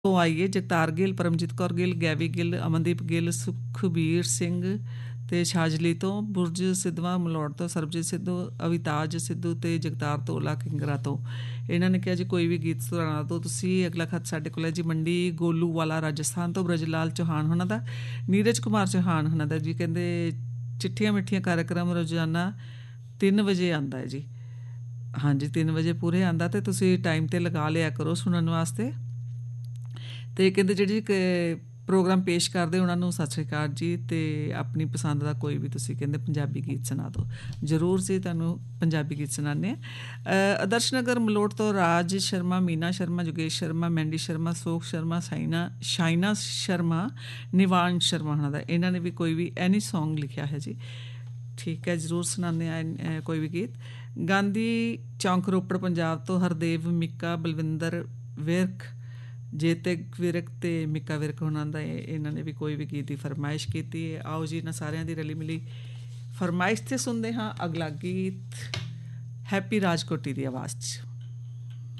ਤੋਂ ਆਈਏ ਜਗਤਾਰ ਗਿੱਲ, ਪਰਮਜੀਤ ਕੌਰ ਗਿੱਲ, ਗੈਵੀ ਗਿੱਲ, ਅਮਨਦੀਪ ਗਿੱਲ, ਸੁਖਬੀਰ ਸਿੰਘ ਤੇ ਛਾਜਲੀ ਤੋਂ, ਬੁਰਜ ਸਿੱਧਵਾਂ ਮਲੋੜ ਤੋਂ, ਸਰਬਜੀਤ ਸਿੱਧੂ, ਅਵਿਤਾਜ ਸਿੱਧੂ ਤੇ ਜਗਤਾਰ ਤੋਲਾ ਕਿੰਗਰਾ ਤੋਂ। ਇਹਨਾਂ ਨੇ ਕਿਹਾ ਜੀ ਕੋਈ ਵੀ ਗੀਤ ਸੁਣਾਉਣਾ ਤੋਂ ਤੁਸੀਂ। ਅਗਲਾ ਖੱਤ ਸਾਡੇ ਕੋਲ ਹੈ ਜੀ ਮੰਡੀ ਗੋਲੂਵਾਲਾ ਰਾਜਸਥਾਨ ਤੋਂ ਬ੍ਰਜ ਲਾਲ ਚੌਹਾਨ ਉਹਨਾਂ ਦਾ, ਨੀਰਜ ਕੁਮਾਰ ਚੌਹਾਨ ਉਹਨਾਂ ਦਾ ਜੀ। ਕਹਿੰਦੇ ਚਿੱਠੀਆਂ ਮਿੱਠੀਆਂ ਕਾਰਜਕ੍ਰਮ ਰੋਜ਼ਾਨਾ 3 ਵਜੇ ਆਉਂਦਾ ਹੈ ਜੀ। ਹਾਂਜੀ 3 ਵਜੇ ਪੂਰੇ ਆਉਂਦਾ ਅਤੇ ਤੁਸੀਂ ਟਾਈਮ 'ਤੇ ਲਗਾ ਲਿਆ ਕਰੋ ਸੁਣਨ ਵਾਸਤੇ। ਅਤੇ ਕਹਿੰਦੇ ਜਿਹੜੀ ਪ੍ਰੋਗਰਾਮ ਪੇਸ਼ ਕਰਦੇ ਉਹਨਾਂ ਨੂੰ ਸਤਿ ਸ਼੍ਰੀ ਅਕਾਲ ਜੀ। ਅਤੇ ਆਪਣੀ ਪਸੰਦ ਦਾ ਕੋਈ ਵੀ ਤੁਸੀਂ ਕਹਿੰਦੇ ਪੰਜਾਬੀ ਗੀਤ ਸੁਣਾ ਦਿਓ। ਜ਼ਰੂਰ ਜੀ ਤੁਹਾਨੂੰ ਪੰਜਾਬੀ ਗੀਤ ਸੁਣਾਉਂਦੇ ਹਾਂ। ਆਦਰਸ਼ ਨਗਰ ਮਲੋਟ ਤੋਂ ਰਾਜ ਸ਼ਰਮਾ, ਮੀਨਾ ਸ਼ਰਮਾ, ਯੋਗੇਸ਼ ਸ਼ਰਮਾ, ਮੈਂਡੀ ਸ਼ਰਮਾ, ਸੋਖ ਸ਼ਰਮਾ, ਸ਼ਾਇਨਾ ਸ਼ਰਮਾ, ਨਿਵਾਨ ਸ਼ਰਮਾ ਉਹਨਾਂ ਦਾ। ਇਹਨਾਂ ਨੇ ਵੀ ਕੋਈ ਵੀ ਐਨੀ ਸੌਂਗ ਲਿਖਿਆ ਹੈ ਜੀ। ਠੀਕ ਹੈ ਜ਼ਰੂਰ ਸੁਣਾਉਂਦੇ ਹਾਂ ਕੋਈ ਵੀ ਗੀਤ। ਗਾਂਧੀ ਚੌਂਕ ਰੋਪੜ ਪੰਜਾਬ ਤੋਂ ਹਰਦੇਵ, ਮਿੱਕਾ, ਬਲਵਿੰਦਰ ਵਿਰਕ, ਜੇਤਕ ਵਿਰਕ ਅਤੇ ਮਿੱਕਾ ਵਿਰਕ ਉਹਨਾਂ ਦਾ ਇਹਨਾਂ ਨੇ ਵੀ ਕੋਈ ਵੀ ਗੀਤ ਦੀ ਫਰਮਾਇਸ਼ ਕੀਤੀ ਹੈ। ਆਓ ਜੀ ਇਹਨਾਂ ਸਾਰਿਆਂ ਦੀ ਰਲੀ ਮਿਲੀ ਫਰਮਾਇਸ਼ 'ਤੇ ਸੁਣਦੇ ਹਾਂ ਅਗਲਾ ਗੀਤ ਹੈਪੀ ਰਾਜਕੋਟੀ ਦੀ ਆਵਾਜ਼ 'ਚ।